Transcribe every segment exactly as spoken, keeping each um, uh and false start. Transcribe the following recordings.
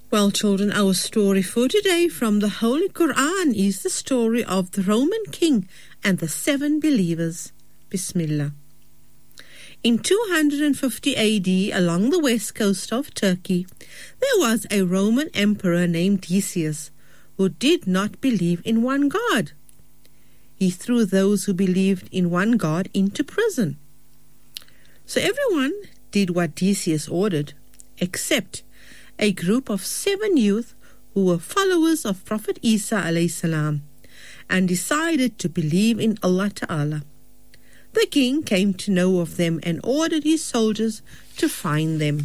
Well, children, our story for today from the Holy Quran is the story of the Roman king and the seven believers. Bismillah. In two hundred fifty A D, along the west coast of Turkey, there was a Roman emperor named Decius who did not believe in one God. He threw those who believed in one God into prison. So everyone did what Decius ordered, except a group of seven youth who were followers of Prophet Isa alayhi salam and decided to believe in Allah Ta'ala. The king came to know of them and ordered his soldiers to find them.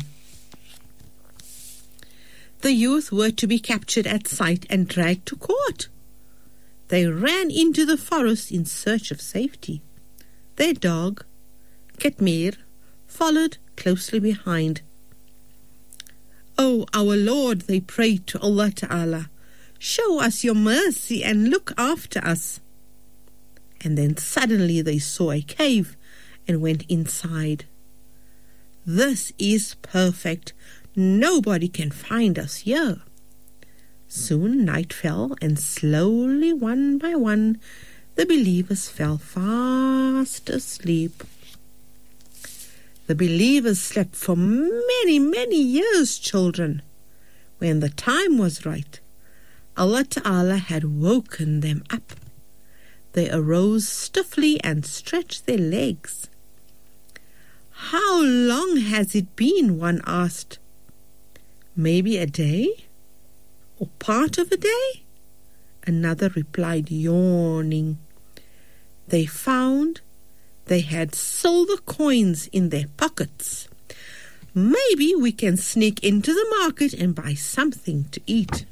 The youth were to be captured at sight and dragged to court. They ran into the forest in search of safety. Their dog, Ketmir, followed closely behind. "Oh, our Lord," they prayed to Allah Ta'ala, "show us your mercy and look after us." And then suddenly they saw a cave and went inside. "This is perfect. Nobody can find us here." Soon night fell, and slowly, one by one, the believers fell fast asleep. The believers slept for many, many years, children. When the time was right, Allah Ta'ala had woken them up. They arose stiffly and stretched their legs. "How long has it been?" one asked. "Maybe a day, or part of a day," another replied, yawning. They found they had silver coins in their pockets. "Maybe we can sneak into the market and buy something to eat."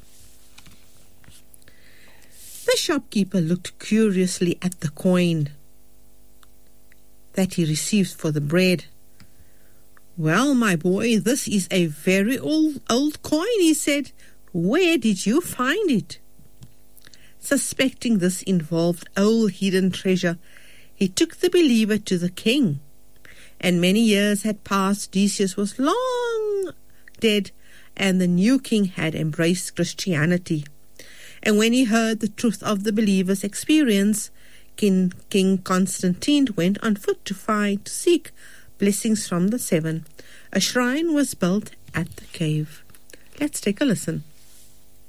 The shopkeeper looked curiously at the coin that he received for the bread. "Well, my boy, this is a very old, old coin," he said. "Where did you find it?" Suspecting this involved old hidden treasure, he took the believer to the king. And many years had passed. Decius was long dead, and the new king had embraced Christianity. And when he heard the truth of the believers' experience, King, King Constantine went on foot to find, to seek blessings from the seven. A shrine was built at the cave. Let's take a listen.